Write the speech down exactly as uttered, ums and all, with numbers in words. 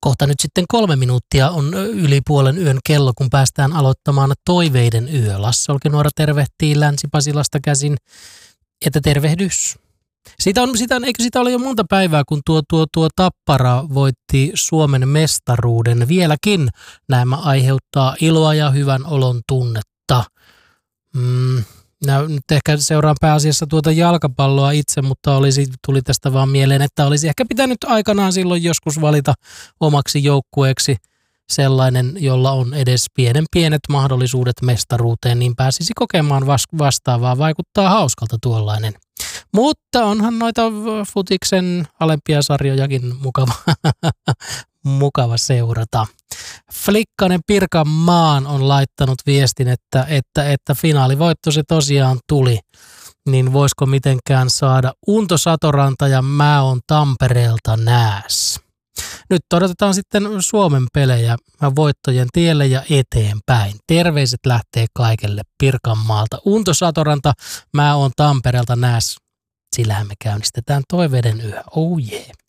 Kohta nyt sitten kolme minuuttia on yli puolen yön kello, kun päästään aloittamaan Toiveiden yö. Lasse Olkinuora tervehtii Länsi-Pasilasta käsin, että tervehdys. Siitä on, siitä on, eikö sitä ole jo monta päivää, kun tuo, tuo, tuo Tappara voitti Suomen mestaruuden. Vieläkin nämä aiheuttaa iloa ja hyvän olon tunnetta. Mm. No, nyt ehkä seuraan pääasiassa tuota jalkapalloa itse, mutta olisi, tuli tästä vaan mieleen, että olisi ehkä pitänyt aikanaan silloin joskus valita omaksi joukkueeksi sellainen, jolla on edes pienen pienet mahdollisuudet mestaruuteen, niin pääsisi kokemaan vastaavaa. Vaikuttaa hauskalta tuollainen. Mutta onhan noita futiksen alempia sarjojakin mukava, mukava seurata. Flikkanen Pirkanmaan on laittanut viestin, että, että, että finaalivoitto se tosiaan tuli. Niin voisiko mitenkään saada Unto Satoranta ja Mä oon Tampereelta nääs. Nyt odotetaan sitten Suomen pelejä voittojen tielle ja eteenpäin. Terveiset lähtee kaikelle Pirkanmaalta. Unto Satoranta, Mä oon Tampereelta nääs. Sillähän me käynnistetään Toiveiden yö. Oh yeah.